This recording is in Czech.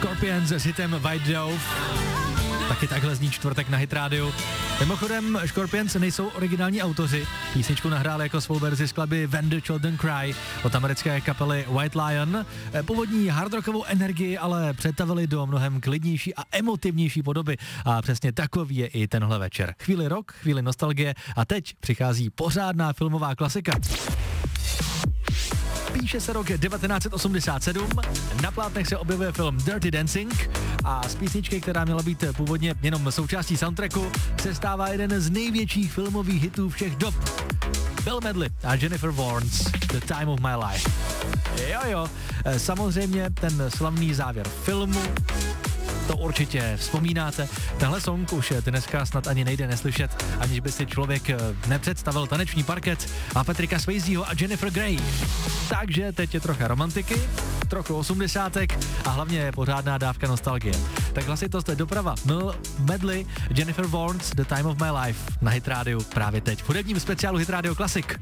Scorpions s hitem White Dove. Taky takhle zní čtvrtek na Hit Radio. Mimochodem, Scorpions nejsou originální autoři. Písničku nahráli jako svou verzi skladby When the Children Cry od americké kapely White Lion. Původní hardrockovou energii ale přetavili do mnohem klidnější a emotivnější podoby. A přesně takový je i tenhle večer. Chvíli rock, chvíli nostalgie a teď přichází pořádná filmová klasika. Píše se rok 1987, na plátnech se objevuje film Dirty Dancing a z písničky, která měla být původně jenom součástí soundtracku, se stává jeden z největších filmových hitů všech dob. Bill Medley a Jennifer Warnes, The Time of My Life. Jo, samozřejmě ten slavný závěr filmu, to určitě vzpomínáte. Tenhle song už dneska snad ani nejde neslyšet, aniž by si člověk nepředstavil taneční parket a Patricka Swayzeho a Jennifer Grey. Takže teď je trocha romantiky, trochu osmdesátek a hlavně pořádná dávka nostalgie. Tak hlasitost doprava. Bill Medley, Jennifer Warnes, The Time of My Life na Hit Radio právě teď. V hudebním speciálu Hit Radio Classic.